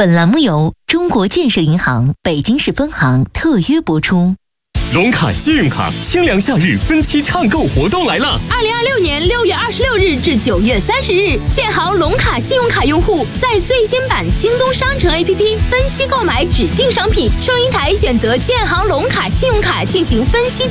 本栏目由中国建设银行北京市分行特约播出。 龙卡信用卡清凉夏日分期畅购活动来了 ！2026年6月26日至9月30日，建行龙卡信用卡用户在最新版京东商城 APP 分期购买指定商品，收银台选择建行龙卡信用卡进行分期